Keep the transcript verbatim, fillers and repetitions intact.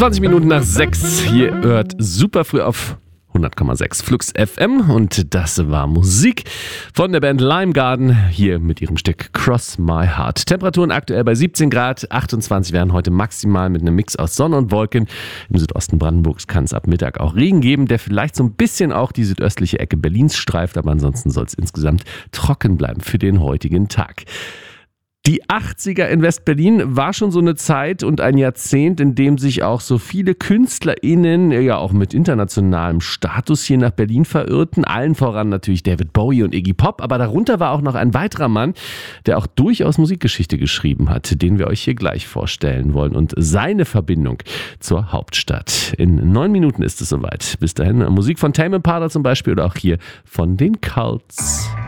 zwanzig Minuten nach sechs. Hier hört super früh auf hundert Komma sechs Flux F M und das war Musik von der Band Lime Garden hier mit ihrem Stück Cross My Heart. Temperaturen aktuell bei siebzehn Grad, achtundzwanzig werden heute maximal mit einem Mix aus Sonne und Wolken. Im Südosten Brandenburgs kann es ab Mittag auch Regen geben, der vielleicht so ein bisschen auch die südöstliche Ecke Berlins streift, aber ansonsten soll es insgesamt trocken bleiben für den heutigen Tag. Die achtziger in West-Berlin war schon so eine Zeit und ein Jahrzehnt, in dem sich auch so viele KünstlerInnen, ja auch mit internationalem Status hier nach Berlin verirrten. Allen voran natürlich David Bowie und Iggy Pop, aber darunter war auch noch ein weiterer Mann, der auch durchaus Musikgeschichte geschrieben hat, den wir euch hier gleich vorstellen wollen und seine Verbindung zur Hauptstadt. In neun Minuten ist es soweit. Bis dahin Musik von Tame Impala zum Beispiel oder auch hier von den Cults.